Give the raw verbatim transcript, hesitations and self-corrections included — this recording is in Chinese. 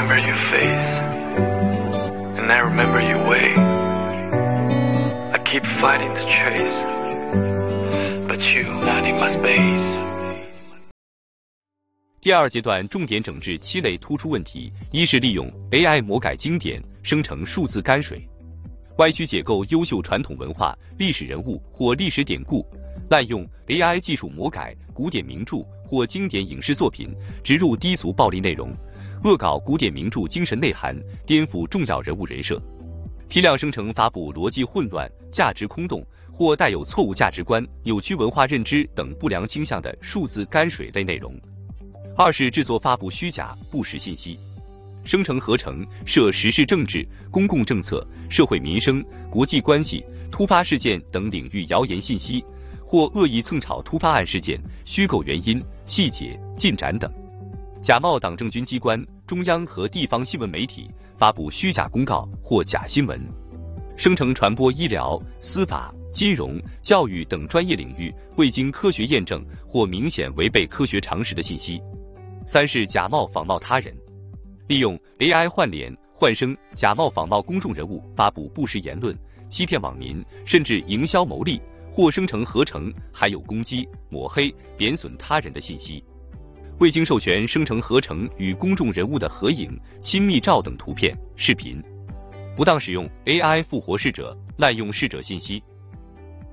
remember your face, and I remember your way. I keep fighting to chase, but you not in my space. 第二阶段重点整治七类突出问题：一是利用 A I 魔改经典，生成数字泔水；歪曲解构优秀传统文化、历史人物或历史典故；滥用 A I 技术魔改古典名著或经典影视作品，植入低俗暴力内容，恶搞古典名著精神内涵，颠覆重要人物人设；批量生成发布逻辑混乱、价值空洞或带有错误价值观、扭曲文化认知等不良倾向的数字泔水类内容。二是制作发布虚假不实信息，生成合成涉时事政治、公共政策、社会民生、国际关系、突发事件等领域谣言信息，或恶意蹭炒突发案事件，虚构原因、细节、进展等；假冒党政军机关、中央和地方新闻媒体发布虚假公告或假新闻，生成传播医疗、司法、金融、教育等专业领域未经科学验证或明显违背科学常识的信息。三是假冒仿冒他人，利用 A I 换脸、换声，假冒仿冒公众人物发布不实言论，欺骗网民，甚至营销牟利，或生成合成含有攻击、抹黑、贬损他人的信息。未经授权生成合成与公众人物的合影、亲密照等图片、视频，不当使用 A I 复活逝者，滥用逝者信息。